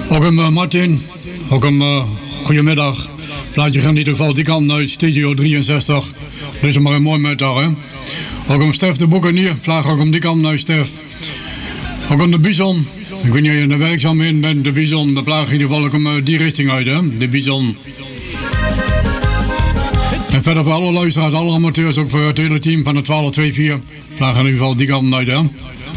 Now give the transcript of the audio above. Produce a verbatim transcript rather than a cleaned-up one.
Ook hem uh, Martin, ook hem uh, goedemiddag. Plaatje gaat in ieder geval die kant uit, Studio drieënzestig. Dit is maar een mooi middag, hè. Ook hem Stef de Boekenier, plaag ook om die kant uit, Stef. Ook om de Bison, ik weet niet of je in de werkzaamheden bent, de Bison, de plaag in ieder geval ook om uh, die richting uit, hè, de Bison. En verder voor alle luisteraars, alle amateurs, ook voor het hele team van de twaalf twee vier, plaag in ieder geval die kant uit, hè.